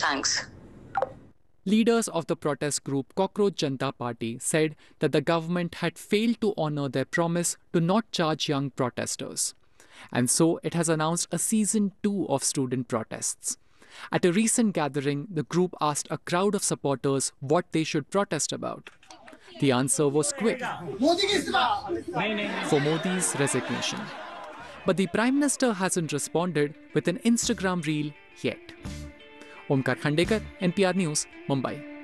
Thanks. Leaders of the protest group Cockroach Janta Party said that the government had failed to honor their promise to not charge young protesters. And so it has announced a season 2 of student protests. At a recent gathering, the group asked a crowd of supporters what they should protest about. The answer was quick: for Modi's resignation. But the Prime Minister hasn't responded with an Instagram reel yet. Omkar Khandekar, NPR News, Mumbai.